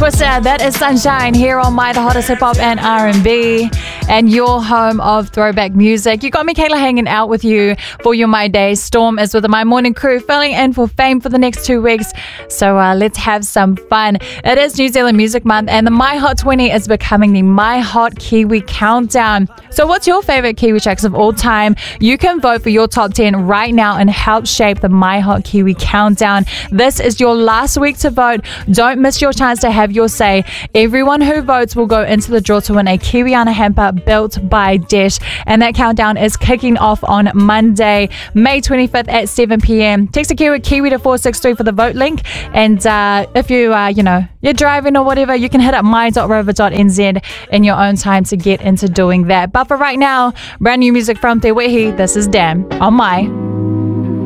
Twister, that is Sunshine here on My The Hottest Hip Hop and R&B, and your home of throwback music. You got me, Kayla, hanging out with you for your My Day. Storm is with my morning crew, filling in for Fame for the next 2 weeks. So let's have some fun. It is New Zealand Music Month, and the My Hot 20 is becoming the My Hot Kiwi Countdown. So what's your favorite Kiwi tracks of all time? You can vote for your top 10 right now and help shape the My Hot Kiwi Countdown. This is your last week to vote. Don't miss your chance to have your say. Everyone who votes will go into the draw to win a Kiwiana hamper built by Desh, and that countdown is kicking off on Monday, May 25th at 7 p.m. Text a keyword Kiwi to 463 for the vote link, and if you're driving or whatever, you can hit up my.rover.nz in your own time to get into doing that. But for right now, brand new music from Te Wehi. This is Dan on My.